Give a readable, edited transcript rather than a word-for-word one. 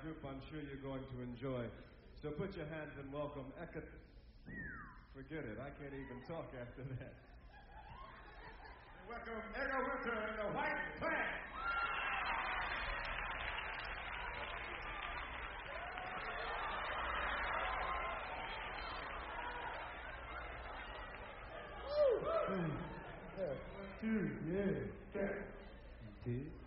group I'm sure you're going to enjoy. So put your hands and welcome Forget it, I can't even talk after that. Welcome Edgar Winter and the White Flag. Yeah. 1, 2, yeah.